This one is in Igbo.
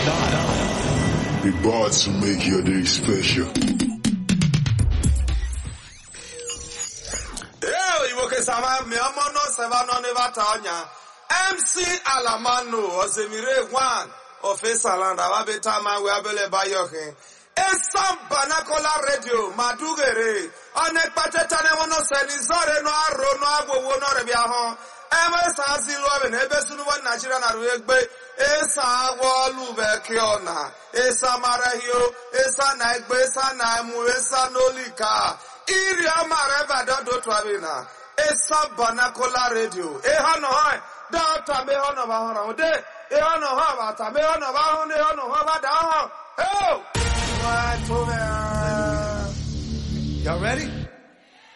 Be bought to make your day special. MC Alamano Ozemire one of Esalanda Wabetama Wabele Bayoke. Esam Banakola Radio Madugere Anekpatetane wono Senizore no Aro no Agwo no Rebiaho. Emes Azilo and Ebesunu Nigeria na Ruegbe Esa Wolu Bekiona Esa Marahio Esa Naigbe Esa Naimu Esa Nolika Iria Mareva Dodo Twabina Esa Banakola Radio Ehano Data Mehono Bahona De Ehano Havata Mehono Bahone Hono Havada. Oh! Y'all ready?